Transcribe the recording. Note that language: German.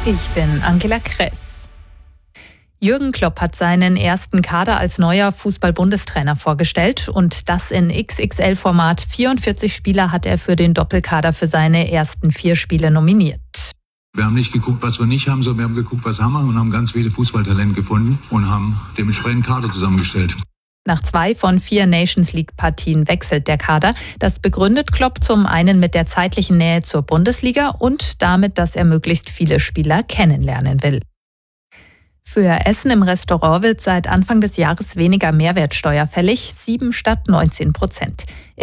Ich bin Angela Kress. Jürgen Klopp hat seinen ersten Kader als neuer Fußball-Bundestrainer vorgestellt und das in XXL-Format. 44 Spieler hat er für den Doppelkader für seine ersten 4 Spiele nominiert. Wir haben nicht geguckt, was wir nicht haben, sondern wir haben geguckt, was haben wir und haben ganz viele Fußballtalente gefunden und haben dementsprechend Kader zusammengestellt. Nach 2 von 4 Nations-League-Partien wechselt der Kader. Das begründet Klopp zum einen mit der zeitlichen Nähe zur Bundesliga und damit, dass er möglichst viele Spieler kennenlernen will. Für Essen im Restaurant wird seit Anfang des Jahres weniger Mehrwertsteuer fällig, 7 statt 19%.